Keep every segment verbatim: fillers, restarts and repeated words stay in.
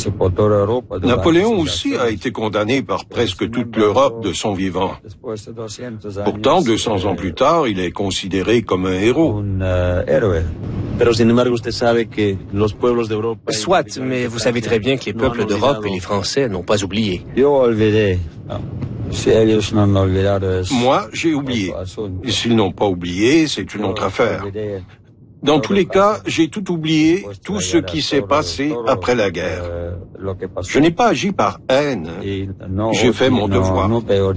Napoléon aussi a été condamné par presque toute l'Europe de son vivant. Pourtant, deux cents ans plus tard, il est considéré comme un héros. Soit, mais vous savez très bien que les peuples d'Europe et les Français n'ont pas oublié. Moi, j'ai oublié. Et s'ils n'ont pas oublié, c'est une autre affaire. Dans tous les cas, j'ai tout oublié, tout ce qui s'est passé après la guerre. Je n'ai pas agi par haine. J'ai fait mon devoir.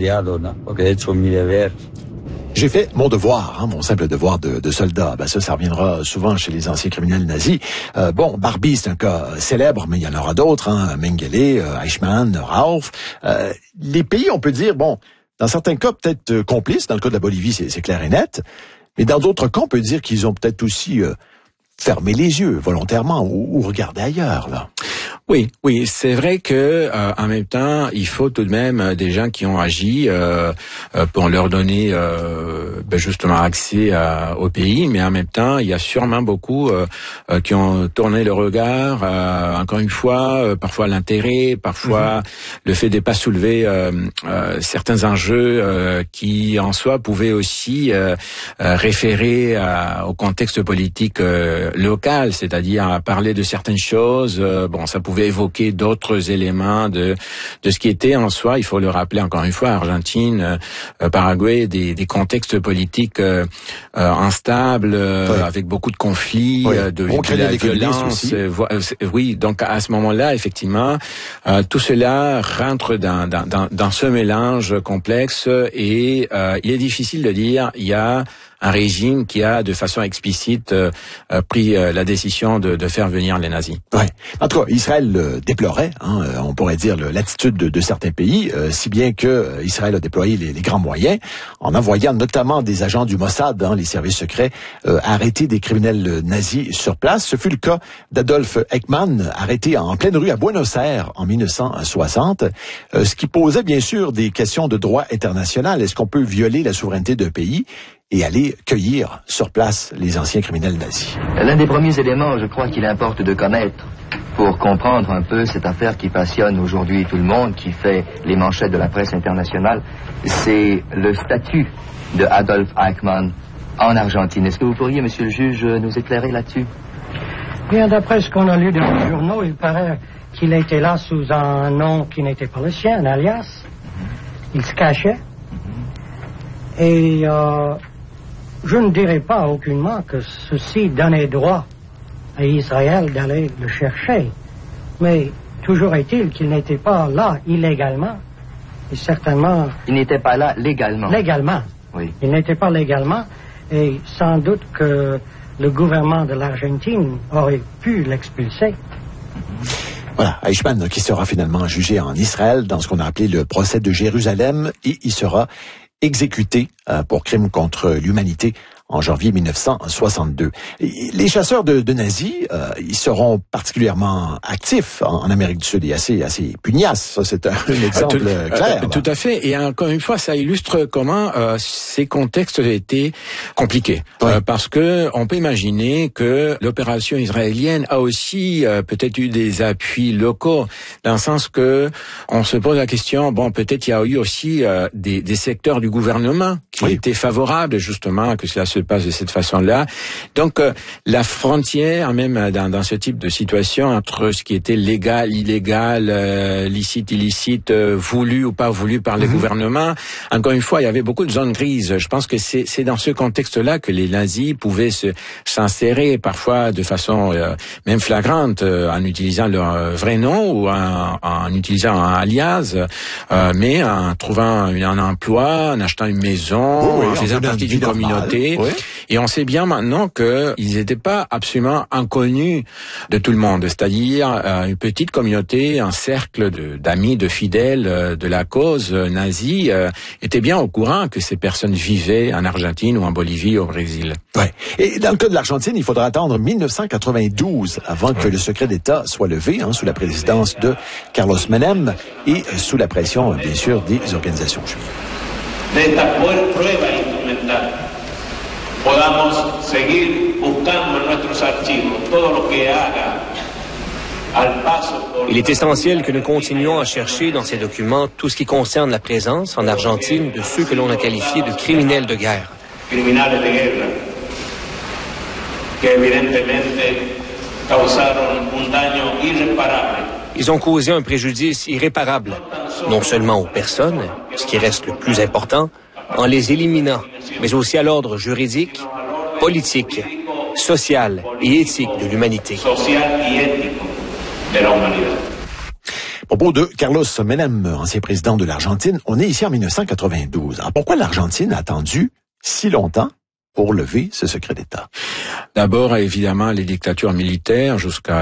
J'ai fait mon devoir, hein, mon simple devoir de, de soldat. Ben ça, ça reviendra souvent chez les anciens criminels nazis. Euh, bon, Barbie, c'est un cas célèbre, mais il y en aura d'autres. Hein, Mengele, euh, Eichmann, Rauf. Euh, les pays, on peut dire, bon, dans certains cas, peut-être euh, complices. Dans le cas de la Bolivie, c'est, c'est clair et net. Mais dans d'autres cas, on peut dire qu'ils ont peut-être aussi euh, fermé les yeux volontairement ou, ou regardé ailleurs, là. Oui, oui, c'est vrai que euh, en même temps, il faut tout de même euh, des gens qui ont agi euh, euh, pour leur donner euh, ben justement accès à, au pays, mais en même temps, il y a sûrement beaucoup euh, euh, qui ont tourné le regard. Euh, encore une fois, euh, parfois l'intérêt, parfois mm-hmm. le fait de pas soulever euh, euh, certains enjeux euh, qui en soi pouvaient aussi euh, euh, référer à, au contexte politique euh, local, c'est-à-dire à parler de certaines choses. Euh, bon, ça pouvait évoquer d'autres éléments de de ce qui était en soi, il faut le rappeler encore une fois, Argentine, euh, Paraguay, des, des contextes politiques euh, euh, instables, euh, oui. avec beaucoup de conflits, oui. euh, de, de la violence. Euh, oui, donc à ce moment-là, effectivement, euh, tout cela rentre dans, dans, dans, dans ce mélange complexe et euh, il est difficile de dire il y a un régime qui a de façon explicite euh, pris euh, la décision de, de faire venir les nazis. Ouais. En tout cas, Israël euh, déplorait, hein, on pourrait dire, le, l'attitude de, de certains pays, euh, si bien que euh, Israël a déployé les, les grands moyens, en envoyant notamment des agents du Mossad, hein, les services secrets, euh, arrêter des criminels nazis sur place. Ce fut le cas d'Adolf Eichmann, arrêté en pleine rue à Buenos Aires en dix-neuf cent soixante, euh, ce qui posait bien sûr des questions de droit international. Est-ce qu'on peut violer la souveraineté d'un pays et aller cueillir sur place les anciens criminels nazis? L'un des premiers éléments, je crois qu'il importe de connaître pour comprendre un peu cette affaire qui passionne aujourd'hui tout le monde, qui fait les manchettes de la presse internationale, c'est le statut de Adolf Eichmann en Argentine. Est-ce que vous pourriez, monsieur le juge, nous éclairer là-dessus? Bien, d'après ce qu'on a lu dans les journaux, il paraît qu'il était là sous un nom qui n'était pas le sien, un alias. Il se cachait. Et euh, je ne dirais pas aucunement que ceci donnait droit à Israël d'aller le chercher. Mais toujours est-il qu'il n'était pas là illégalement. Et certainement... Il n'était pas là légalement. Légalement. Oui. Il n'était pas légalement. Et sans doute que le gouvernement de l'Argentine aurait pu l'expulser. Voilà, Eichmann qui sera finalement jugé en Israël dans ce qu'on a appelé le procès de Jérusalem et il sera exécuté euh, pour crime contre l'humanité en janvier dix-neuf cent soixante-deux. Et les chasseurs de, de nazis, euh, ils seront particulièrement actifs en, en Amérique du Sud et assez, assez pugnaces. Ça, c'est un, un exemple tout, clair. Euh, tout à fait. Et encore une fois, ça illustre comment euh, ces contextes étaient compliqués. Oui. Euh, parce que on peut imaginer que l'opération israélienne a aussi euh, peut-être eu des appuis locaux, dans le sens que on se pose la question, bon, peut-être il y a eu aussi euh, des, des secteurs du gouvernement qui oui. étaient favorables justement que cela se passe de cette façon-là. Donc euh, la frontière, même dans, dans ce type de situation, entre ce qui était légal, illégal, euh, licite, illicite, euh, voulu ou pas voulu par les mm-hmm. gouvernements, encore une fois, il y avait beaucoup de zones grises. Je pense que c'est, c'est dans ce contexte-là que les nazis pouvaient se, s'insérer parfois de façon euh, même flagrante, euh, en utilisant leur euh, vrai nom ou en, en utilisant un alias, euh, mais en trouvant un emploi, en achetant une maison, oh oui, en faisant partie d'une communauté. Oui. Et on sait bien maintenant qu'ils n'étaient pas absolument inconnus de tout le monde, c'est-à-dire euh, une petite communauté, un cercle de, d'amis, de fidèles euh, de la cause euh, nazie euh, était bien au courant que ces personnes vivaient en Argentine ou en Bolivie ou au Brésil. Ouais. Et dans le cas de l'Argentine, il faudra attendre dix-neuf cent quatre-vingt-douze avant que le secret d'État soit levé, hein, sous la présidence de Carlos Menem et euh, sous la pression, bien sûr, des organisations juives. Podamos seguir buscando en nuestros archivos todo lo que haga Il est essentiel que nous continuions à chercher dans ces documents tout ce qui concerne la présence en Argentine de ceux que l'on a qualifiés de criminels de guerre. Ils ont causé un préjudice irréparable, non seulement aux personnes, ce qui reste le plus important, en les éliminant, mais aussi à l'ordre juridique, politique, social et éthique de l'humanité. Propos de Carlos Menem, ancien président de l'Argentine. On est ici en dix-neuf cent quatre-vingt-douze. Alors pourquoi l'Argentine a attendu si longtemps pour lever ce secret d'État? D'abord, évidemment, les dictatures militaires jusqu'à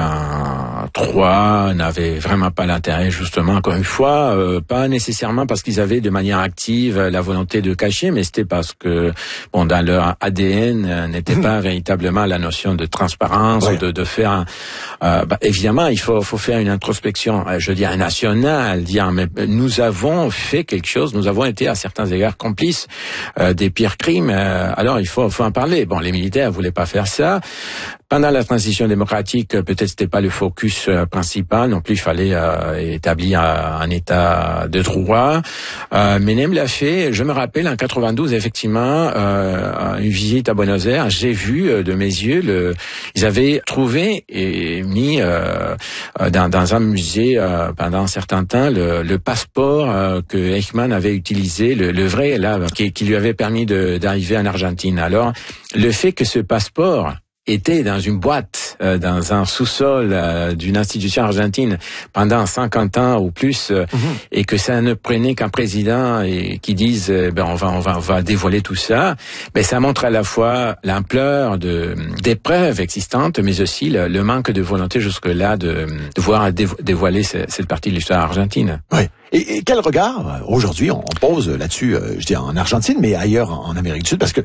quatre-vingt-trois n'avaient vraiment pas l'intérêt, justement, encore une fois, euh, pas nécessairement parce qu'ils avaient de manière active la volonté de cacher, mais c'était parce que, bon, dans leur A D N euh, n'était pas véritablement la notion de transparence, ouais. de, de faire. Euh, bah, évidemment, il faut, faut faire une introspection, euh, je dirais nationale, dire mais nous avons fait quelque chose, nous avons été à certains égards complices euh, des pires crimes. Euh, alors il faut, faut en parler. Bon, les militaires voulaient pas faire ça. Pendant la transition démocratique, peut-être c'était pas le focus euh, principal. Non plus, il fallait euh, établir un, un état de droit. Euh, Menem l'a fait. Je me rappelle en quatre-vingt-douze, effectivement, euh, une visite à Buenos Aires. J'ai vu euh, de mes yeux, le, ils avaient trouvé et mis euh, dans, dans un musée euh, pendant un certain temps le, le passeport euh, que Eichmann avait utilisé, le, le vrai là, qui, qui lui avait permis de, d'arriver en Argentine. Alors, le fait que ce passeport était dans une boîte, euh, dans un sous-sol euh, d'une institution argentine pendant cinquante ans ou plus, euh, mmh. et que ça ne prenait qu'un président et qui dise euh, ben on va on va on va dévoiler tout ça, ben ça montre à la fois l'ampleur de des preuves existantes, mais aussi le, le manque de volonté jusque-là de, de voir dévoiler cette, cette partie de l'histoire argentine. Oui. Et, et quel regard aujourd'hui on pose là-dessus, euh, je dis en Argentine, mais ailleurs en Amérique du Sud, parce que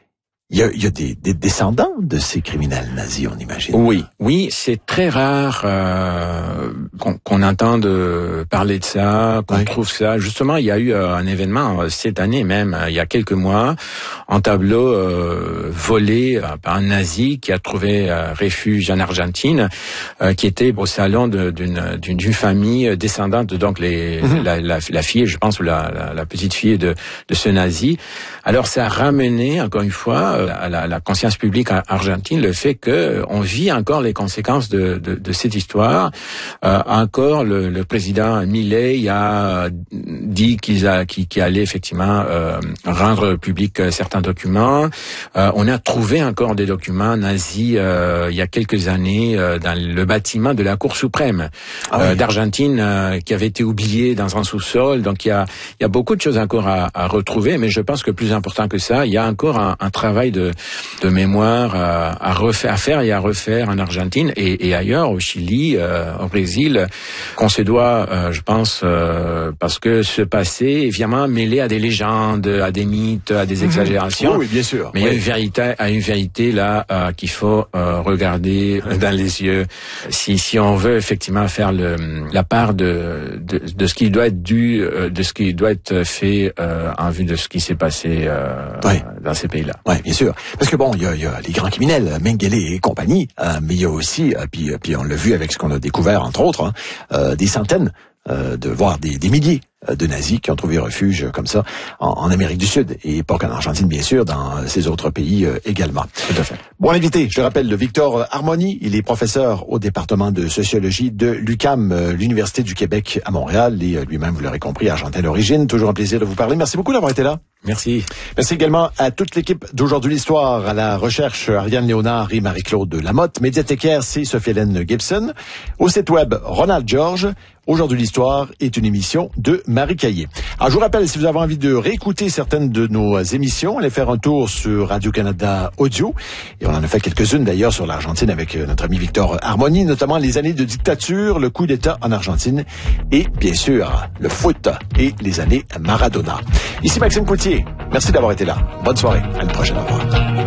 Il y a, il y a des, des descendants de ces criminels nazis, on imagine. Oui, oui, c'est très rare euh, qu'on, qu'on entende parler de ça, qu'on oui. trouve ça. Justement, il y a eu euh, un événement euh, cette année même, euh, il y a quelques mois, un tableau euh, volé euh, par un nazi qui a trouvé euh, refuge en Argentine, euh, qui était au salon de, d'une, d'une, d'une famille descendante, donc les, mm-hmm. la, la, la fille, je pense, la, la, la petite fille de, de ce nazi. Alors, ça a ramené, encore une fois, À la, la conscience publique argentine, le fait que on vit encore les conséquences de, de, de cette histoire. Euh, encore, le, le président Milei a dit qu'il, a, qu'il, qu'il allait effectivement euh, rendre public certains documents. Euh, on a trouvé encore des documents nazis euh, il y a quelques années euh, dans le bâtiment de la Cour suprême ah euh, oui. d'Argentine euh, qui avait été oublié dans un sous-sol. Donc il y a, il y a beaucoup de choses encore à, à retrouver, mais je pense que plus important que ça, il y a encore un, un travail de, de mémoire à, à, refaire, à faire et à refaire en Argentine et, et ailleurs, au Chili, euh, au Brésil, qu'on se doit, euh, je pense, euh, parce que ce passé est évidemment mêlé à des légendes, à des mythes, à des exagérations. Oui, oui bien sûr. Mais oui. il y a une vérité, à une vérité là euh, qu'il faut euh, regarder dans les yeux. Si, si on veut effectivement faire le, la part de, de, de ce qui doit être dû, de ce qui doit être fait euh, en vue de ce qui s'est passé euh, oui. dans ces pays-là. Oui, bien sûr. Parce que bon, il y a, il y a les grands criminels, Mengele et compagnie, euh, mais il y a aussi, euh, puis, puis on l'a vu avec ce qu'on a découvert, entre autres, hein, euh, des centaines, euh, de voire des, des milliers de nazis qui ont trouvé refuge comme ça en, en Amérique du Sud et pas qu'en Argentine, bien sûr, dans ces autres pays euh, également. Tout à fait. Bon, l'invité, je rappelle, le Victor Harmony, il est professeur au département de sociologie de l'U Q A M, euh, l'Université du Québec à Montréal, et euh, lui-même, vous l'aurez compris, argentin d'origine. Toujours un plaisir de vous parler. Merci beaucoup d'avoir été là. Merci. Merci également à toute l'équipe d'Aujourd'hui l'Histoire, à la recherche Ariane Léonard et Marie-Claude Lamotte, médiathécaire, c'est Sophie-Hélène Gibson, au site web Ronald George. Aujourd'hui l'Histoire est une émission de Marie Caillé. Alors je vous rappelle, si vous avez envie de réécouter certaines de nos émissions, allez faire un tour sur Radio-Canada Audio, et on en a fait quelques-unes d'ailleurs sur l'Argentine avec notre ami Victor Harmony, notamment les années de dictature, le coup d'État en Argentine, et bien sûr le foot et les années Maradona. Ici Maxime Coutier. Merci d'avoir été là. Bonne soirée. À une prochaine. Au revoir.